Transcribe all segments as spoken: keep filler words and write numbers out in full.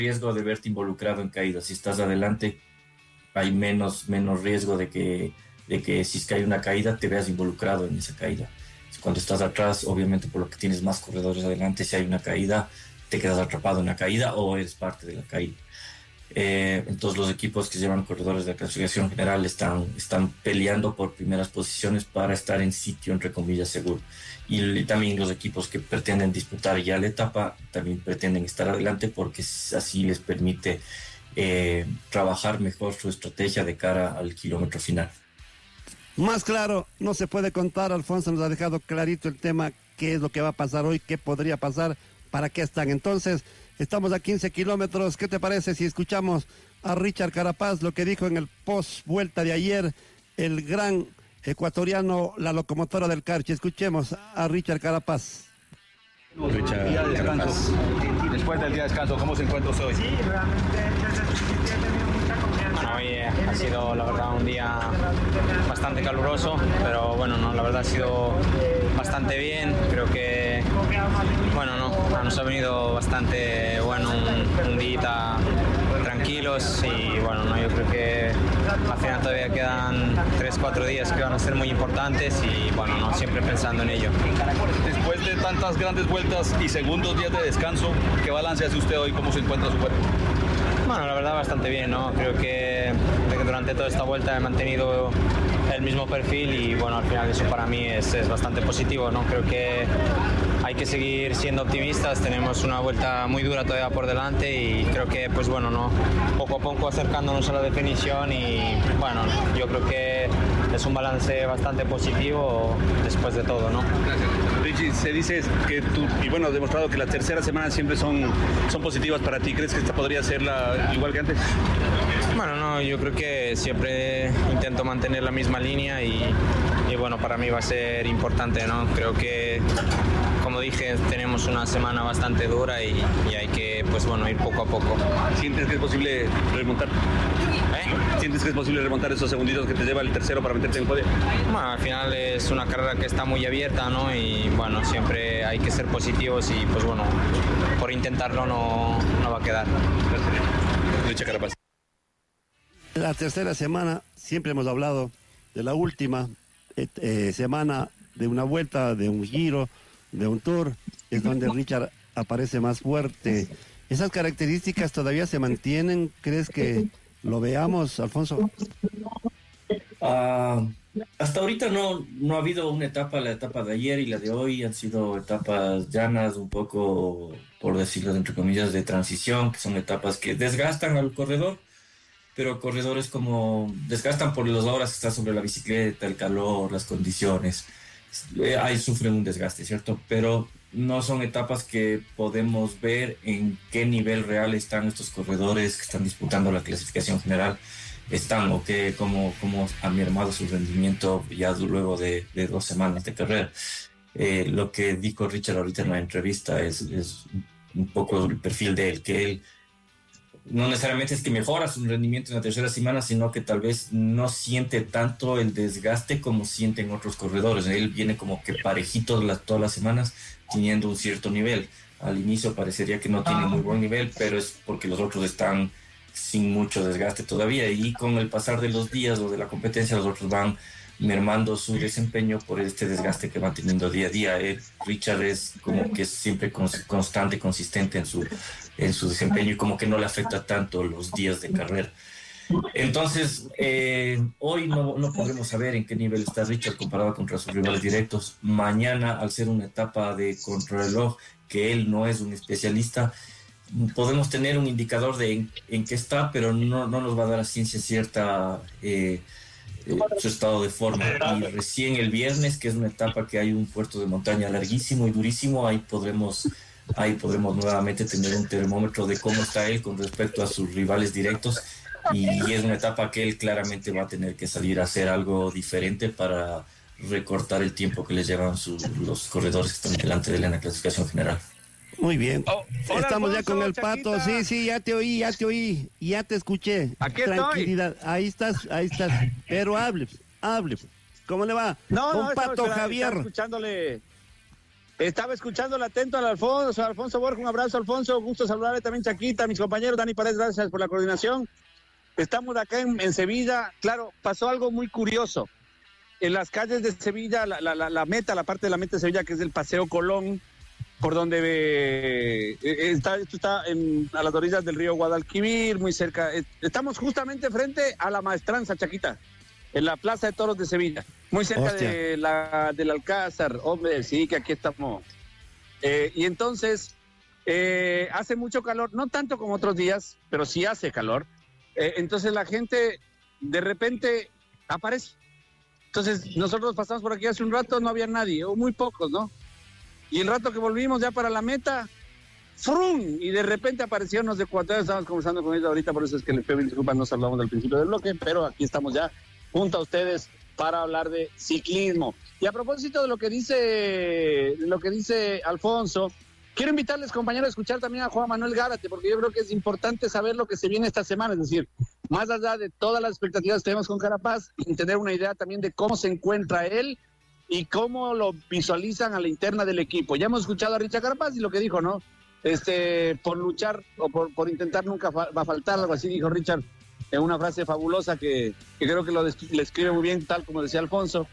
riesgo de verte involucrado en caídas. Si estás adelante, hay menos, menos riesgo de que, de que si es que hay una caída, te veas involucrado en esa caída. Cuando estás atrás, obviamente por lo que tienes más corredores adelante, si hay una caída, te quedas atrapado en la caída o eres parte de la caída. Eh, entonces los equipos que llevan corredores de la clasificación general están, están peleando por primeras posiciones para estar en sitio, entre comillas, seguro. Y, y también los equipos que pretenden disputar ya la etapa también pretenden estar adelante porque así les permite eh, trabajar mejor su estrategia de cara al kilómetro final. Más claro, no se puede contar. Alfonso nos ha dejado clarito el tema, qué es lo que va a pasar hoy, qué podría pasar, para qué están. Entonces, estamos a quince kilómetros. ¿Qué te parece si escuchamos a Richard Carapaz, lo que dijo en el post vuelta de ayer, el gran ecuatoriano, la locomotora del Carchi? Escuchemos a Richard Carapaz. Richard Carapaz. Después del día de descanso, ¿cómo se encuentra usted hoy? Sí, realmente desde el principio he tenido mucha confianza. Bueno, hoy eh, ha sido la verdad un día bastante caluroso, pero bueno, no, la verdad ha sido bastante bien. Creo que bueno, no, nos ha venido bastante bueno un, un día tranquilos y bueno, no, yo creo que al final todavía quedan tres cuatro días que van a ser muy importantes y bueno, no, siempre pensando en ello. Después de tantas grandes vueltas y segundos días de descanso, ¿qué balance hace usted hoy? ¿Cómo se encuentra su cuerpo? Bueno, la verdad bastante bien, ¿no? Creo que durante toda esta vuelta he mantenido el mismo perfil y bueno, al final eso para mí es, es bastante positivo, ¿no? Creo que hay que seguir siendo optimistas, tenemos una vuelta muy dura todavía por delante y creo que pues bueno, ¿no? Poco a poco acercándonos a la definición y bueno, yo creo que es un balance bastante positivo después de todo, ¿no? Gracias. Richie, se dice que tú, y bueno, has demostrado que las terceras semanas siempre son, son positivas para ti. ¿Crees que esta podría ser la, igual que antes? Bueno, no, yo creo que siempre intento mantener la misma línea y, y bueno, para mí va a ser importante, ¿no? Creo que, como dije, tenemos una semana bastante dura y, y hay que, pues bueno, ir poco a poco. ¿Sientes que es posible remontar? ¿Eh? ¿Sientes que es posible remontar esos segunditos que te lleva el tercero para meterte en el podio? Bueno, al final es una carrera que está muy abierta, ¿no? Y bueno, siempre hay que ser positivos y pues bueno, por intentarlo no, no va a quedar. Richard Carapaz. La tercera semana, siempre hemos hablado de la última eh, eh, semana de una vuelta, de un giro, de un tour, es donde Richard aparece más fuerte. ¿Esas características todavía se mantienen? ¿Crees que lo veamos, Alfonso? Uh, hasta ahorita no, no ha habido una etapa, la etapa de ayer y la de hoy han sido etapas llanas, un poco, por decirlo entre comillas, de transición, que son etapas que desgastan al corredor, pero corredores como desgastan por las horas que está sobre la bicicleta, el calor, las condiciones, ahí sufren un desgaste, ¿cierto? Pero no son etapas que podemos ver en qué nivel real están estos corredores que están disputando la clasificación general, están o que cómo, cómo ha mermado su rendimiento ya luego de, de dos semanas de carrera. Eh, lo que dijo Richard ahorita en la entrevista es, es un poco el perfil de él, que él no necesariamente es que mejora su rendimiento en la tercera semana, sino que tal vez no siente tanto el desgaste como sienten otros corredores. Él viene como que parejito las, todas las semanas, teniendo un cierto nivel. Al inicio parecería que no tiene muy buen nivel, pero es porque los otros están sin mucho desgaste todavía. Y con el pasar de los días o de la competencia, los otros van mermando su desempeño por este desgaste que van teniendo día a día. Eh, Richard es como que siempre constante, consistente en su, en su desempeño y como que no le afecta tanto los días de carrera. Entonces, eh, hoy no, no podremos saber en qué nivel está Richard comparado contra sus rivales directos. Mañana, al ser una etapa de contrarreloj, que él no es un especialista, podemos tener un indicador de en, en qué está, pero no, no nos va a dar a ciencia cierta eh, eh, su estado de forma. Y recién el viernes, que es una etapa que hay un puerto de montaña larguísimo y durísimo, ahí podremos, ahí podremos nuevamente tener un termómetro de cómo está él con respecto a sus rivales directos. Y, y es una etapa que él claramente va a tener que salir a hacer algo diferente para recortar el tiempo que les llevan sus, los corredores que están delante de él en la clasificación general. Muy bien. Oh, hola, Estamos Alfonso, ya con el Chaquita. Pato. Sí, sí, ya te oí, ya te oí. Ya te escuché. Aquí Tranquilidad. Ahí estás, ahí estás. Pero hable, hable. ¿Cómo le va? No, Con no, estaba Pato espera- Javier. estaba escuchándole, Estaba escuchándole atento al Alfonso, Alfonso Borja, un abrazo, Alfonso, gusto saludarle también, Chaquita, mis compañeros, Dani Paredes, gracias por la coordinación. Estamos acá en, en Sevilla, claro, pasó algo muy curioso. En las calles de Sevilla, la, la, la, la meta, la parte de la meta de Sevilla, que es el Paseo Colón, por donde eh, está, esto está en, a las orillas del río Guadalquivir, muy cerca. Estamos justamente frente a la Maestranza, Chaquita, en la Plaza de Toros de Sevilla, muy cerca de la, del Alcázar. Hombre, sí, que aquí estamos. Eh, y entonces, eh, hace mucho calor, no tanto como otros días, pero sí hace calor. Eh, entonces la gente de repente aparece. Entonces nosotros pasamos por aquí hace un rato, no había nadie, o muy pocos, ¿no? Y el rato que volvimos ya para la meta, ¡frum! Y de repente aparecieron los ecuatorianos, estábamos conversando con ellos ahorita, por eso es que le pido disculpas, no saludamos al principio del bloque, pero aquí estamos ya junto a ustedes para hablar de ciclismo. Y a propósito de lo que dice, lo que dice Alfonso, quiero invitarles, compañeros, a escuchar también a Juan Manuel Gárate, porque yo creo que es importante saber lo que se viene esta semana, es decir, más allá de todas las expectativas que tenemos con Carapaz, tener una idea también de cómo se encuentra él y cómo lo visualizan a la interna del equipo. Ya hemos escuchado a Richard Carapaz y lo que dijo, ¿no? Este, por luchar o por, por intentar nunca fa- va a faltar, algo así dijo Richard, en una frase fabulosa que, que creo que lo des- le escribe muy bien, tal como decía Alfonso.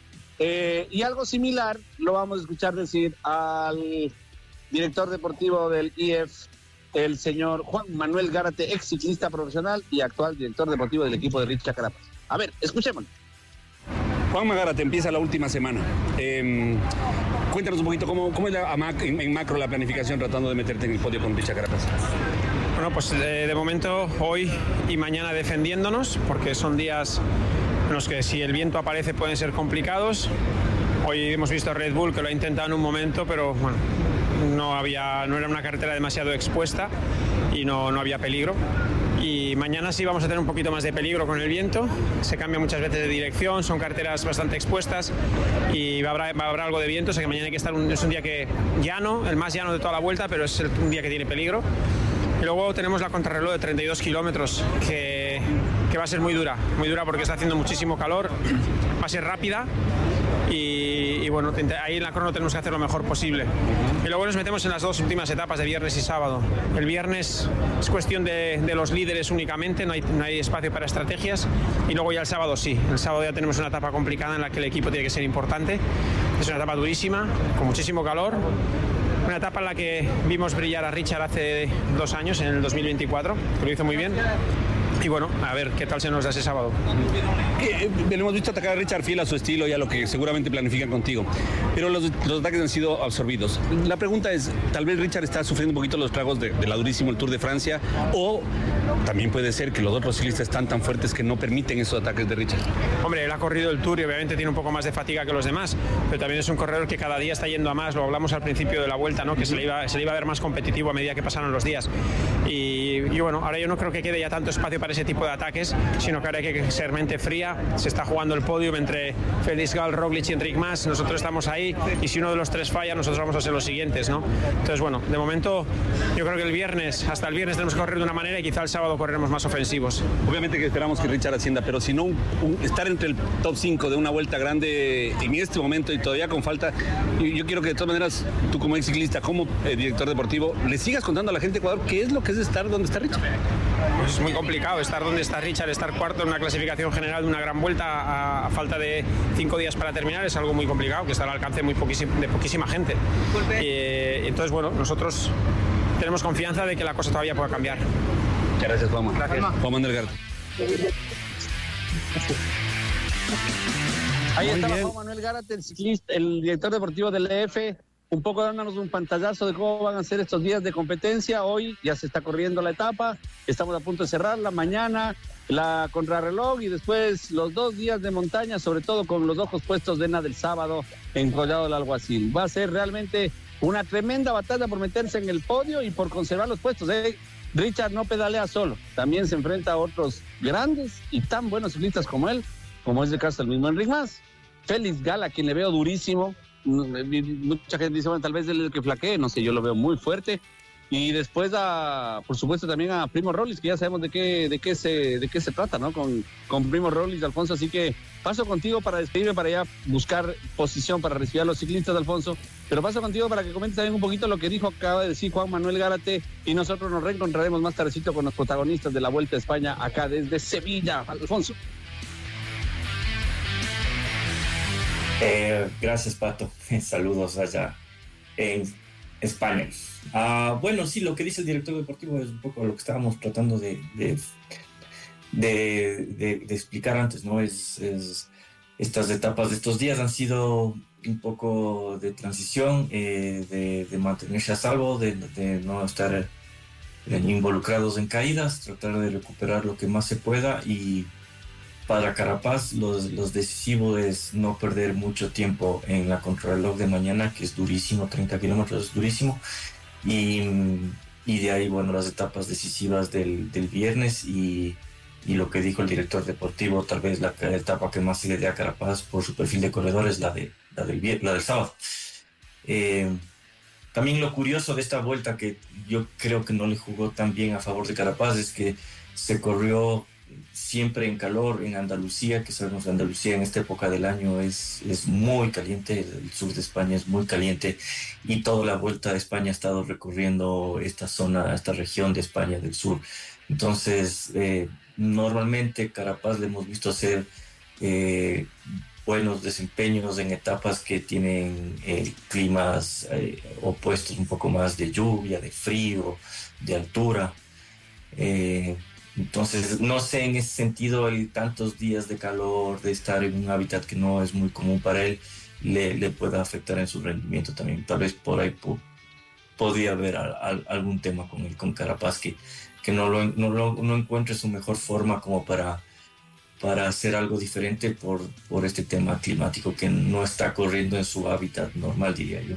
Eh, y algo similar lo vamos a escuchar decir al director deportivo del I E F, el señor Juan Manuel Gárate, ex ciclista profesional y actual director deportivo del equipo de Richard Carapaz. A ver, escuchémoslo. Juan Gárate, empieza la última semana. Eh, cuéntanos un poquito cómo, cómo es la, en, en macro la planificación tratando de meterte en el podio con Richard Carapaz. Bueno, pues de, de momento hoy y mañana defendiéndonos, porque son días en los que si el viento aparece pueden ser complicados. Hoy hemos visto a Red Bull que lo ha intentado en un momento, pero bueno, no había, no era una carretera demasiado expuesta y no, no había peligro. Y mañana sí vamos a tener un poquito más de peligro con el viento, se cambia muchas veces de dirección, son carreteras bastante expuestas y habrá, habrá algo de viento, o sea que mañana hay que estar, un, es un día que llano, el más llano de toda la vuelta, pero es un día que tiene peligro. Y luego tenemos la contrarreloj de treinta y dos kilómetros, que, que va a ser muy dura, muy dura porque está haciendo muchísimo calor, va a ser rápida. Y, y bueno, ahí en la crono tenemos que hacer lo mejor posible. Y luego nos metemos en las dos últimas etapas de viernes y sábado. El viernes es cuestión de, de los líderes únicamente, no hay, no hay espacio para estrategias. Y luego ya el sábado sí. El sábado ya tenemos una etapa complicada en la que el equipo tiene que ser importante. Es una etapa durísima, con muchísimo calor. Una etapa en la que vimos brillar a Richard hace dos años, en el dos mil veinticuatro, que lo hizo muy bien. Y bueno, a ver qué tal se nos da ese sábado. Eh, lo hemos visto atacar a Richard fiel a su estilo y a lo que seguramente planifican contigo, pero los, los ataques han sido absorbidos. La pregunta es, tal vez Richard está sufriendo un poquito los tragos de, de la durísimo el Tour de Francia, o también puede ser que los otros ciclistas están tan fuertes que no permiten esos ataques de Richard. Hombre, él ha corrido el Tour y obviamente tiene un poco más de fatiga que los demás, pero también es un corredor que cada día está yendo a más, lo hablamos al principio de la vuelta, ¿no? Que se le iba, se le iba a ver más competitivo a medida que pasaron los días. Y, y bueno, ahora yo no creo que quede ya tanto espacio para ese tipo de ataques, sino que ahora hay que ser mente fría. Se está jugando el podio entre Félix Gall, Roglic y Enric Mas, nosotros estamos ahí y si uno de los tres falla nosotros vamos a ser los siguientes, ¿no? Entonces bueno, de momento yo creo que el viernes, hasta el viernes tenemos que correr de una manera y quizá el sábado correremos más ofensivos. Obviamente que esperamos que Richard ascienda, pero si no, un, un, estar entre el top cinco de una vuelta grande en este momento y todavía con falta, yo, yo quiero que de todas maneras tú como ex ciclista, como eh, director deportivo, le sigas contando a la gente de Ecuador qué es lo que es estar donde está Richard. Pues es muy complicado estar donde está Richard, estar cuarto en una clasificación general de una gran vuelta a, a falta de cinco días para terminar, es algo muy complicado, que está al alcance muy poquísima, de poquísima gente. Y, entonces, bueno, nosotros tenemos confianza de que la cosa todavía pueda cambiar. Muchas gracias, Juan. Gracias. Juan Manuel Gárate. Ahí estaba Juan Manuel Gárate, el ciclista, el director deportivo del E F, un poco dándonos un pantallazo de cómo van a ser estos días de competencia. Hoy ya se está corriendo la etapa, estamos a punto de cerrarla, mañana la contrarreloj y después los dos días de montaña, sobre todo con los ojos puestos de nada del sábado en Collado del Alguacil. Va a ser realmente una tremenda batalla por meterse en el podio y por conservar los puestos, ¿eh? Richard no pedalea solo, también se enfrenta a otros grandes y tan buenos ciclistas como él, como es el caso del mismo Enric Mas. Félix Gall, a quien le veo durísimo. Mucha gente dice, bueno, tal vez él es el que flaquee, no sé, yo lo veo muy fuerte. Y después, a, por supuesto, también a Primo Roglic, que ya sabemos de qué, de qué, se, de qué se trata, ¿no? Con, con Primo Roglic, Alfonso. Así que paso contigo para despedirme, para ya buscar posición para recibir a los ciclistas, Alfonso. Pero paso contigo para que comentes también un poquito lo que dijo, acaba de decir Juan Manuel Gárate. Y nosotros nos reencontraremos más tardecito con los protagonistas de la Vuelta a España, acá desde Sevilla. Alfonso. Eh, gracias, Pato. Saludos allá en España. Uh, bueno, sí, lo que dice el director deportivo es un poco lo que estábamos tratando de, de, de, de, de explicar antes, ¿no? Es, es estas etapas de estos días han sido un poco de transición, eh, de, de mantenerse a salvo, de, de no estar eh, involucrados en caídas, tratar de recuperar lo que más se pueda. Y para Carapaz los, los decisivos es no perder mucho tiempo en la contrarreloj de mañana, que es durísimo, treinta kilómetros es durísimo, y, y de ahí, bueno, las etapas decisivas del, del viernes y, y lo que dijo el director deportivo, tal vez la, la etapa que más se le dé a Carapaz por su perfil de corredor es la, de, la, del, la del sábado. Eh, también lo curioso de esta vuelta, que yo creo que no le jugó tan bien a favor de Carapaz, es que se corrió siempre en calor en Andalucía, que sabemos que Andalucía en esta época del año es, es muy caliente, el sur de España es muy caliente, y toda la Vuelta a España ha estado recorriendo esta zona, esta región de España del sur. Entonces, eh, normalmente Carapaz le hemos visto hacer eh, buenos desempeños en etapas que tienen eh, climas eh, opuestos, un poco más de lluvia, de frío, de altura. Eh, Entonces, no sé en ese sentido, el tantos días de calor, de estar en un hábitat que no es muy común para él, le, le pueda afectar en su rendimiento también. Tal vez por ahí po, podría haber a, a, algún tema con él, con Carapaz, que, que no, lo, no, lo, no encuentre su mejor forma como para, para hacer algo diferente por, por este tema climático, que no está corriendo en su hábitat normal, diría yo.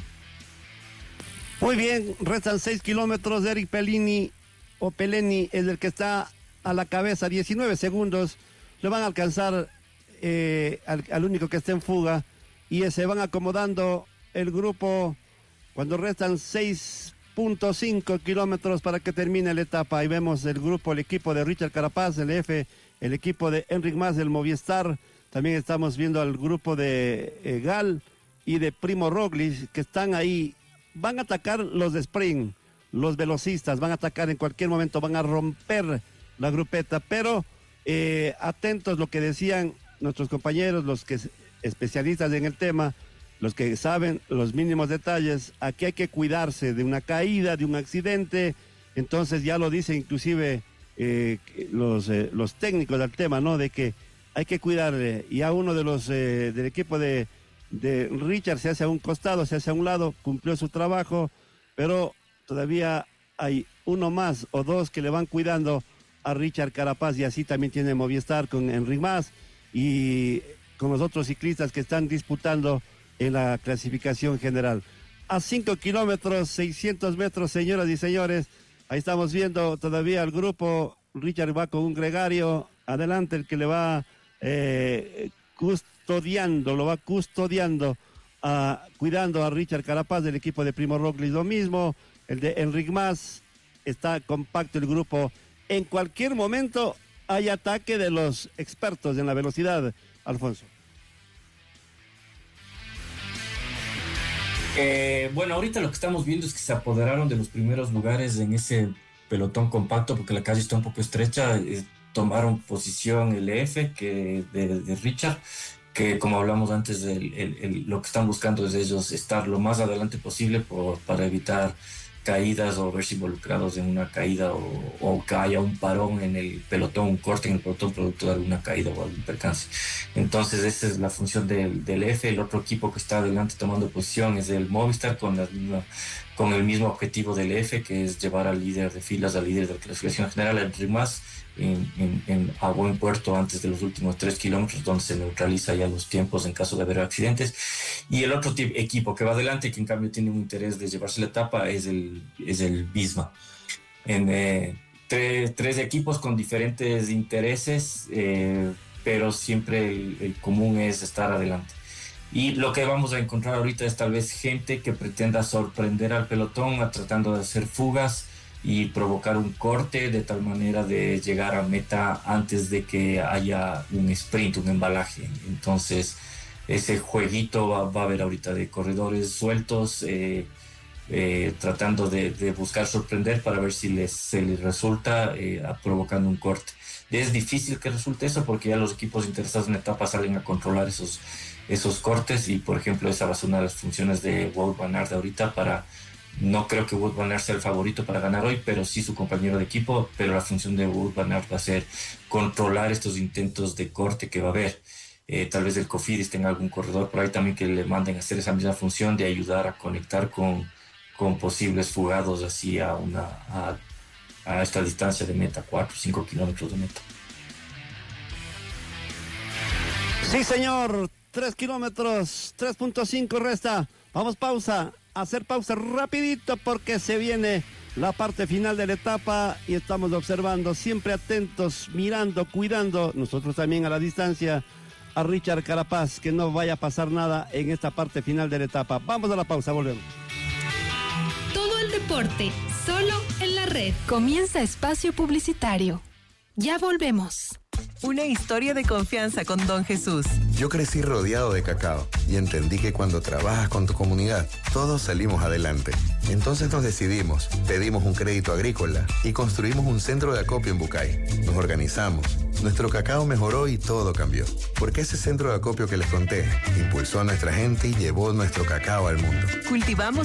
Muy bien, restan seis kilómetros. Eric Pellini o Peleni es el que está a la cabeza, diecinueve segundos, le van a alcanzar eh, al, al único que está en fuga, y se van acomodando el grupo cuando restan seis punto cinco kilómetros para que termine la etapa. Ahí vemos el grupo, el equipo de Richard Carapaz, el F, el equipo de Enric Mas del Movistar. También estamos viendo al grupo de eh, Gal y de Primo Roglic, que están ahí. Van a atacar los de sprint, los velocistas, van a atacar en cualquier momento, van a romper la grupeta, pero eh, atentos lo que decían nuestros compañeros, los que especialistas en el tema, los que saben los mínimos detalles. Aquí hay que cuidarse de una caída, de un accidente. Entonces ya lo dice inclusive eh, los, eh, los técnicos del tema, ¿no? De que hay que cuidarle. Y a uno de los eh, del equipo de, de Richard se hace a un costado, se hace a un lado, cumplió su trabajo, pero todavía hay uno más o dos que le van cuidando a Richard Carapaz, y así también tiene Movistar con Enric Mas y con los otros ciclistas que están disputando en la clasificación general. A cinco kilómetros, seiscientos metros, señoras y señores, ahí estamos viendo todavía el grupo. Richard va con un gregario, adelante el que le va eh, custodiando, lo va custodiando, a, cuidando a Richard Carapaz del equipo de Primo Roglic, lo mismo, el de Enric Mas, está compacto el grupo. En cualquier momento hay ataque de los expertos en la velocidad, Alfonso. Eh, bueno, ahorita lo que estamos viendo es que se apoderaron de los primeros lugares en ese pelotón compacto, porque la calle está un poco estrecha. Eh, tomaron posición el F que de, de Richard, que como hablamos antes, el, el, el, lo que están buscando es ellos estar lo más adelante posible por, para evitar caídas o verse involucrados en una caída, o, o que haya un parón en el pelotón, un corte en el pelotón producto de alguna caída o algún percance. Entonces esa es la función del, del F. El otro equipo que está adelante tomando posición es el Movistar, con, la misma, con el mismo objetivo del F, que es llevar al líder de filas, al líder de la clasificación general, el Enric Mas, en, en, en, a buen puerto antes de los últimos tres kilómetros, donde se neutraliza ya los tiempos en caso de haber accidentes. Y el otro tipo, equipo que va adelante, que en cambio tiene un interés de llevarse la etapa, es el, es el Visma. En, eh, tre, tres equipos con diferentes intereses, eh, pero siempre el, el común es estar adelante. Y lo que vamos a encontrar ahorita es tal vez gente que pretenda sorprender al pelotón a tratando de hacer fugas y provocar un corte de tal manera de llegar a meta antes de que haya un sprint, un embalaje. Entonces ese jueguito va, va a haber ahorita de corredores sueltos, eh, eh, tratando de, de buscar sorprender para ver si les, se les resulta eh, provocando un corte. Es difícil que resulte eso porque ya los equipos interesados en la etapa salen a controlar esos, esos cortes y por ejemplo esa va a ser una de las funciones de Wout van Aert ahorita para... No creo que Wout van Aert sea el favorito para ganar hoy, pero sí su compañero de equipo, pero la función de Wout van Aert va a ser controlar estos intentos de corte que va a haber. Eh, tal vez el Cofidis tenga algún corredor por ahí también que le manden a hacer esa misma función de ayudar a conectar con, con posibles fugados así a, una, a, a esta distancia de meta, cuatro o cinco kilómetros de meta. Sí, señor, tres kilómetros, tres punto cinco resta. Vamos pausa, hacer pausa rapidito porque se viene la parte final de la etapa y estamos observando, siempre atentos, mirando, cuidando, nosotros también a la distancia, a Richard Carapaz, que no vaya a pasar nada en esta parte final de la etapa. Vamos a la pausa, volvemos. Todo el deporte, solo en la red. Comienza espacio publicitario. Ya volvemos. Una historia de confianza con Don Jesús. Yo crecí rodeado de cacao y entendí que cuando trabajas con tu comunidad, todos salimos adelante. Entonces nos decidimos, pedimos un crédito agrícola y construimos un centro de acopio en Bucay. Nos organizamos, nuestro cacao mejoró y todo cambió. Porque ese centro de acopio que les conté impulsó a nuestra gente y llevó nuestro cacao al mundo. Cultivamos